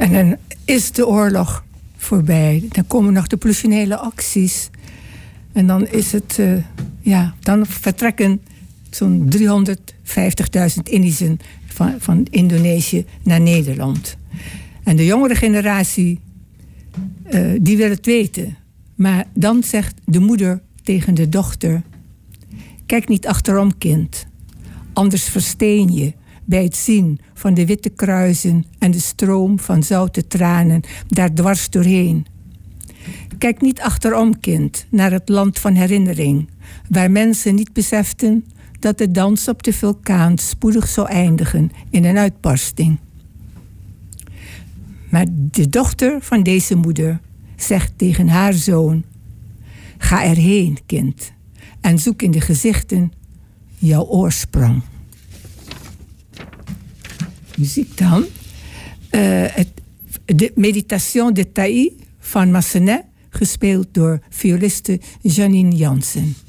En dan is de oorlog voorbij. Dan komen nog de politionele acties. En dan is het... dan vertrekken zo'n 350.000 Indischen van Indonesië naar Nederland. En de jongere generatie, die wil het weten. Maar dan zegt de moeder tegen de dochter... Kijk niet achterom, kind. Anders versteen je bij het zien van de witte kruisen... en de stroom van zoute tranen daar dwars doorheen. Kijk niet achterom, kind, naar het land van herinnering... waar mensen niet beseften dat de dans op de vulkaan... spoedig zou eindigen in een uitbarsting. Maar de dochter van deze moeder zegt tegen haar zoon... Ga erheen, kind, en zoek in de gezichten jouw oorsprong. Muziek dan. De Méditation de Taï van Massenet... gespeeld door violiste Janine Jansen.